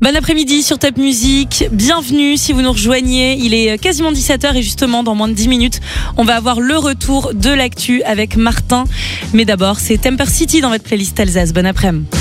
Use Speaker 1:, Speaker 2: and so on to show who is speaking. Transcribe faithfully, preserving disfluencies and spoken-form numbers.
Speaker 1: Bon après-midi sur Top Music, bienvenue si vous nous rejoignez, il est quasiment dix-sept heures et justement dans moins de dix minutes on va avoir le retour de l'actu avec Martin. Mais d'abord c'est Temper City dans votre playlist Alsace, bon après-midi.